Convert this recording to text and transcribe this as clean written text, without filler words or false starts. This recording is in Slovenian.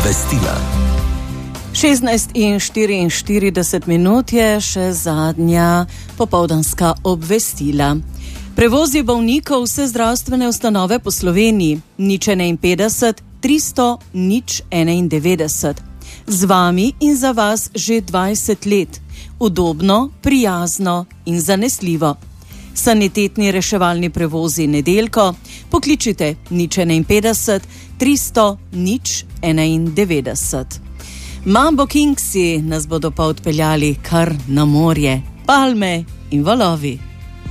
Obvestila. 16:44 je še zadnja popoldanska obvestila. Prevozi bolnikov vse zdravstvene ustanove po Sloveniji 051 300 091. Z vami in za vas že 20 let. Udobno, prijazno in zanesljivo. Sanitetni reševalni prevozi Nedeljko. Pokličite 051 300 091. Mambo Kingsi nas bodo pa odpeljali kar na morje, palme in valovi.